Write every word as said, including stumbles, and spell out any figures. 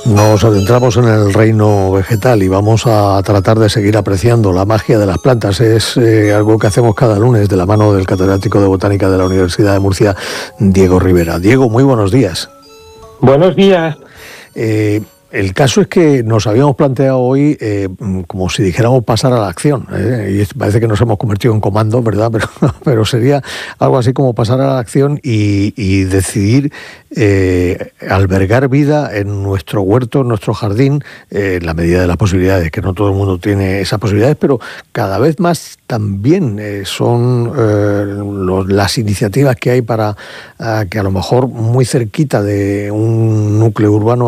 Nos adentramos en el reino vegetal y vamos a tratar de seguir apreciando la magia de las plantas. Es eh, algo que hacemos cada lunes de la mano del catedrático de Botánica de la Universidad de Murcia, Diego Rivera. Diego, muy buenos días. Buenos días. Eh, el caso es que nos habíamos planteado hoy eh, como si dijéramos pasar a la acción, ¿eh? Y parece que nos hemos convertido en comando, ¿verdad? Pero, pero sería algo así como pasar a la acción y, y decidir eh, albergar vida en nuestro huerto, en nuestro jardín, eh, en la medida de las posibilidades, que no todo el mundo tiene esas posibilidades, pero cada vez más también eh, son eh, los, las iniciativas que hay para eh, que a lo mejor muy cerquita de un núcleo urbano